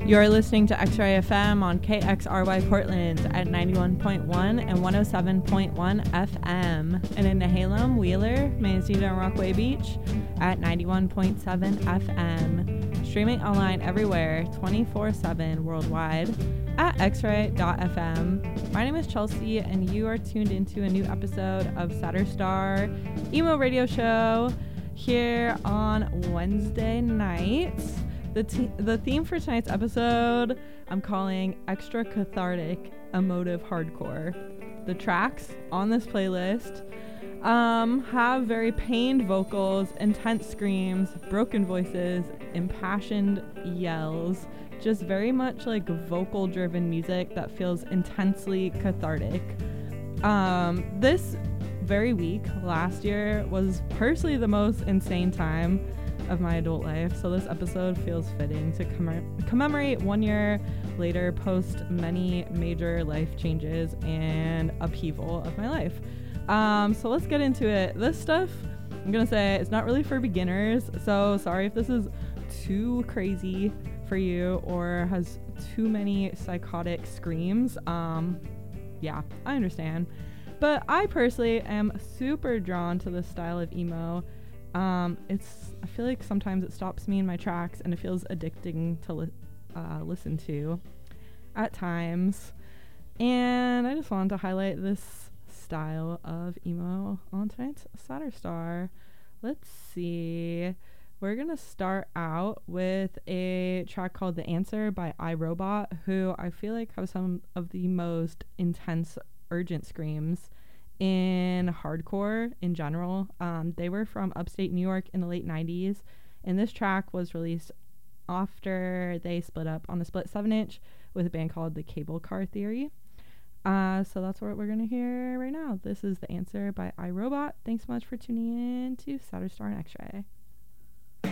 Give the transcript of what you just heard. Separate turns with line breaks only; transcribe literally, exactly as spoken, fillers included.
You're listening to X-Ray F M on K X R Y Portland at ninety-one point one and one oh seven point one F M, and in Nehalem, Wheeler, Manzanita, and Rockaway Beach at ninety-one point seven F M. Streaming online everywhere, twenty-four seven worldwide at x ray dot f m. My name is Chelsea, and you are tuned into a new episode of Satterstar Emo Radio Show here on Wednesday nights. The, te- the theme for tonight's episode I'm calling Extra Cathartic Emotive Hardcore. The tracks on this playlist um, have very pained vocals, intense screams, broken voices, impassioned yells, just very much like vocal driven music that feels intensely cathartic. Um, this very week last year was personally the most insane time of my adult life, so this episode feels fitting to commem- commemorate one year later post many major life changes and upheaval of my life. Um, so let's get into it. This stuff, I'm gonna say, it's not really for beginners, so sorry if this is too crazy for you or has too many psychotic screams. Um, yeah, I understand. But I personally am super drawn to this style of emo. Um, it's, I feel like sometimes it stops me in my tracks and it feels addicting to li- uh, listen to at times. And I just wanted to highlight this style of emo on tonight's Satterstar. Let's see. We're going to start out with a track called The Answer by iRobot, who I feel like have some of the most intense, urgent screams in hardcore in general. Um, they were from upstate New York in the late nineties, and this track was released after they split up on a split seven inch with a band called The Cable Car Theory. Uh, so that's what we're going to hear right now. This is The Answer by iRobot. Thanks so much for tuning in to Satterstar and X-Ray.